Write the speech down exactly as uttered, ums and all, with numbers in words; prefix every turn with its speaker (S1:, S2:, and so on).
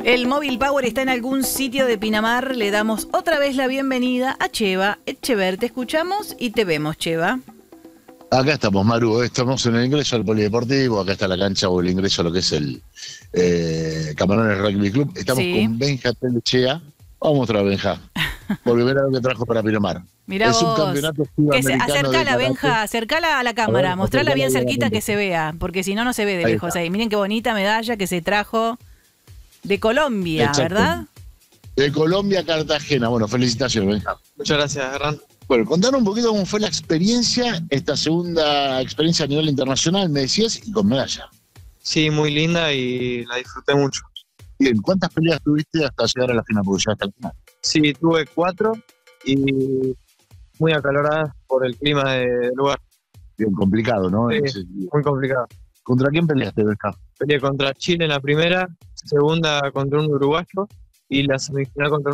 S1: El Móvil Power está en algún sitio de Pinamar. Le damos otra vez la bienvenida a Cheva Etchever. Te escuchamos y te vemos, Cheva.
S2: Acá estamos, Maru, estamos en el ingreso al polideportivo, acá está la cancha o el ingreso a lo que es el eh, Camarones Rugby Club. Estamos sí. con Benja Telechea. Vamos a mostrar a Benja, porque verá lo que trajo para Pinamar.
S1: Mirá
S2: es
S1: vos,
S2: un campeonato sudamericano.
S1: Acercala, Benja, acercala a la cámara, ver, mostrala bien cerquita que se vea, porque si no, no se ve de ahí lejos está. Ahí. Miren qué bonita medalla que se trajo de Colombia, exacto. ¿Verdad?
S2: De Colombia, Cartagena. Bueno, felicitaciones, Benja.
S3: Muchas gracias, Hernán.
S2: Bueno, contanos un poquito cómo fue la experiencia, esta segunda experiencia a nivel internacional, me decías, y con medalla.
S3: Sí, muy linda y la disfruté mucho.
S2: Bien, ¿cuántas peleas tuviste hasta llegar a la final? Porque llegaste al final.
S3: Sí, tuve cuatro y muy acaloradas por el clima del lugar.
S2: Bien complicado, ¿no?
S3: Sí, muy complicado.
S2: ¿Contra quién peleaste, Benja?
S3: Peleé contra Chile en la primera, segunda contra un uruguayo y la semifinal contra